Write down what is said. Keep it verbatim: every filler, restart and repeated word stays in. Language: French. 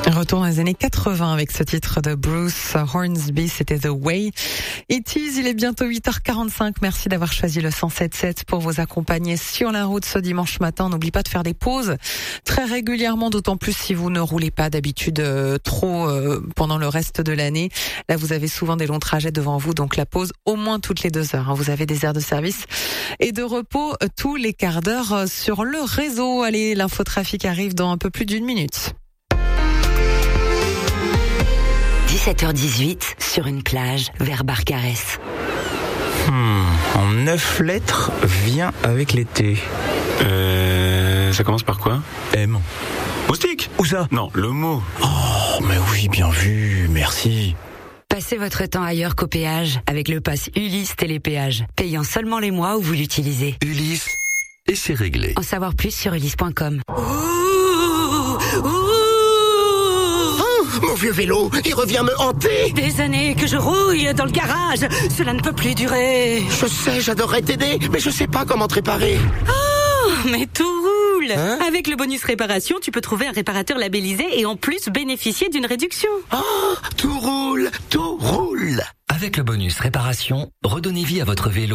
Retour dans les années quatre-vingts avec ce titre de Bruce Hornsby, c'était The Way It Is. Il est bientôt huit heures quarante-cinq. Merci d'avoir choisi le cent sept sept pour vous accompagner sur la route ce dimanche matin. N'oubliez pas de faire des pauses très régulièrement, d'autant plus si vous ne roulez pas d'habitude euh, trop euh, pendant le reste de l'année. Là, vous avez souvent des longs trajets devant vous, donc la pause au moins toutes les deux heures. Hein. Vous avez des aires de service et de repos euh, tous les quarts d'heure euh, sur le réseau. Allez, l'infotrafic arrive dans un peu plus d'une minute. dix-sept heures dix-huit, sur une plage, vers Barcarès. Hmm, en neuf lettres, vient avec l'été. Euh... Ça commence par quoi? M. Moustique? Où ça? Non, le mot. Oh, mais oui, bien vu, merci. Passez votre temps ailleurs qu'au péage avec le pass Ulysse Télépéage, payant seulement les mois où vous l'utilisez. Ulysse, et c'est réglé. En savoir plus sur ulysse point com. Mon vieux vélo, il revient me hanter. Des années que je rouille dans le garage. Cela ne peut plus durer. Je sais, j'adorerais t'aider, mais je sais pas comment te réparer. Oh, mais tout roule. Hein? Avec le bonus réparation, tu peux trouver un réparateur labellisé et en plus bénéficier d'une réduction. Oh, tout roule, tout roule. Avec le bonus réparation, redonnez vie à votre vélo.